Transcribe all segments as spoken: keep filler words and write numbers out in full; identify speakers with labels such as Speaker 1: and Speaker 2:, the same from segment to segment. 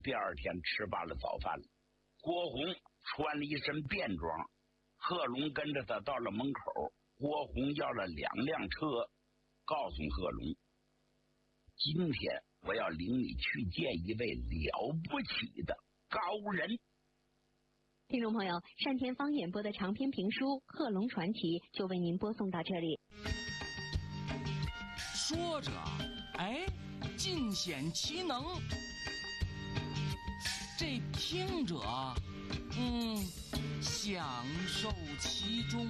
Speaker 1: 第二天吃罢了早饭了，郭洪穿了一身便装，贺龙跟着他到了门口。郭洪要了两辆车，告诉贺龙，今天我要领你去见一位了不起的高人。
Speaker 2: 听众朋友，单田芳演播的长篇评书《贺龙传奇》就为您播送到这里。
Speaker 3: 说着，哎，尽显其能；这听者，嗯，享受其中。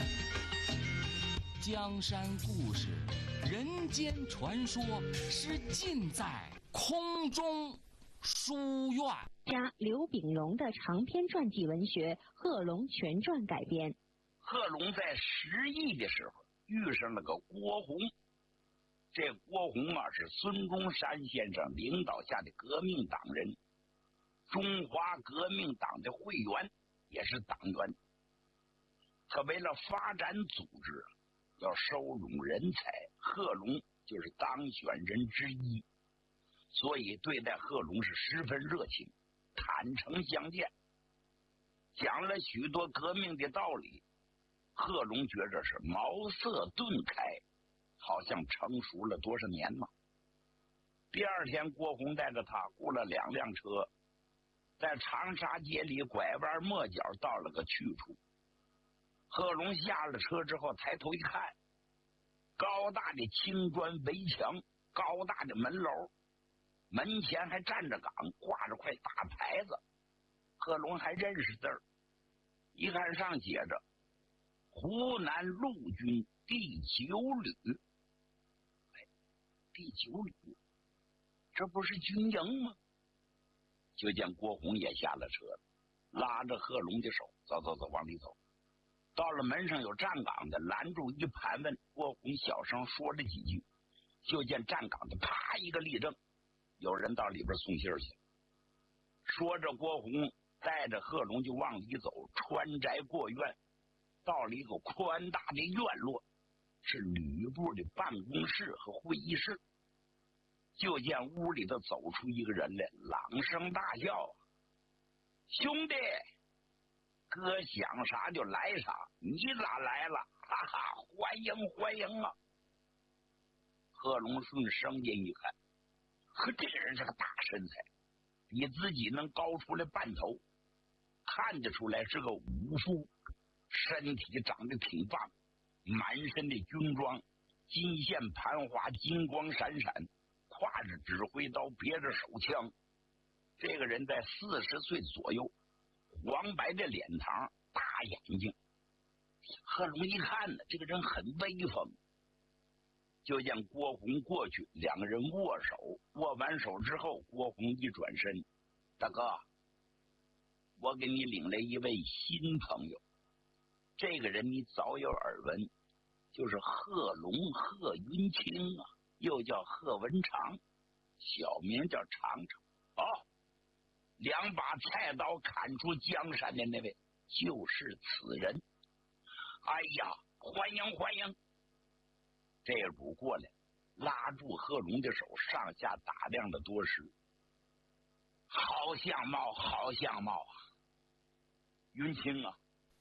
Speaker 3: 江山故事、人间传说是尽在空中书院。
Speaker 2: 加刘炳荣的长篇传记文学《贺龙全传》改编。
Speaker 1: 贺龙在十亿的时候遇上了个郭洪，这郭洪啊是孙中山先生领导下的革命党人，中华革命党的会员，也是党员。他为了发展组织，要收拢人才，贺龙就是当选人之一，所以对待贺龙是十分热情，坦诚相见，讲了许多革命的道理。贺龙觉着是茅塞顿开，好像成熟了多少年嘛。第二天，郭洪带着他雇了两辆车，在长沙街里拐弯抹角到了个去处。贺龙下了车之后，抬头一看，高大的青砖围墙，高大的门楼，门前还站着岗，挂着块大牌子。贺龙还认识字儿，一看上写着湖南陆军第九旅。哎，第九旅，这不是军营吗？就见郭洪也下了车了，拉着贺龙的手，走走走，往里走。到了门上有站岗的，拦住一盘问，郭洪小声说了几句，就见站岗的啪一个立正，有人到里边送信去了。说着，郭洪带着贺龙就往里走，穿宅过院，到了一个宽大的院落，是旅部的办公室和会议室。就见屋里头走出一个人来，朗声大笑：“兄弟，哥想啥就来啥，你咋来了？哈哈，欢迎欢迎啊！”贺龙顺声音一看，呵，这个人是个大身材，比自己能高出来半头，看得出来是个武夫，身体长得挺棒，满身的军装，金线盘花，金光闪闪，挎着指挥刀，别着手枪。这个人在四十岁左右，黄白的脸庞，大眼睛。贺龙一看呢，这个人很威风。就见郭洪过去，两个人握手，握完手之后，郭洪一转身：“大哥，我给你领来一位新朋友，这个人你早有耳闻，就是贺龙贺云清啊，又叫贺文长，小名叫长长。哦，两把菜刀砍出江山的那位，就是此人。哎呀，欢迎欢迎！”这股过来，拉住贺龙的手，上下打量了多时。好相貌，好相貌啊！云清啊！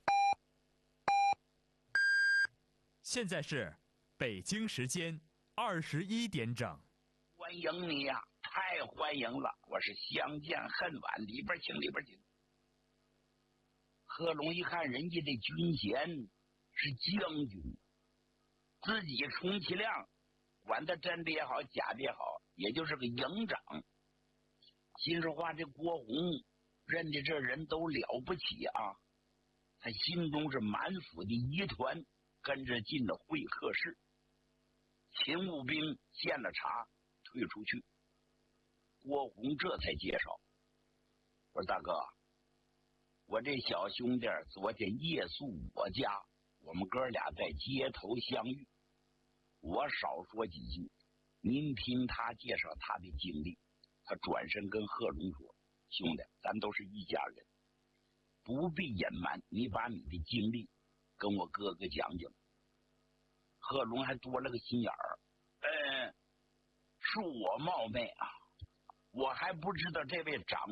Speaker 4: 现在是北京时间二十一点整。
Speaker 1: 欢迎你呀、啊，太欢迎了！我是相见恨晚，里边请，里边请。贺龙一看人家的军衔是将军，自己充其量管他真的也好，假的也好，也就是个营长。心说话，这郭洪认的这人都了不起啊！他心中是满腹的疑团，跟着进了会客室。勤务兵献了茶，退出去。郭洪这才介绍：“我说大哥，我这小兄弟昨天夜宿我家，我们哥俩在街头相遇。我少说几句，您听他介绍他的经历。”他转身跟贺龙说：“兄弟，咱都是一家人，不必隐瞒，你把你的经历跟我哥哥讲讲。”贺龙还多了个心眼儿，嗯，恕我冒昧啊， 我还不知道这位长